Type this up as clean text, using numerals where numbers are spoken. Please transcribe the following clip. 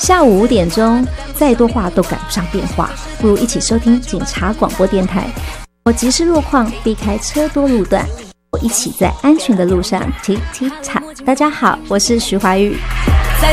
下午5点钟，再多话都赶不上变化，不如一起收听警察广播电台。我及时路况，避开车多路段，我一起在安全的路上 tick tick tock。大家好，我是徐怀钰。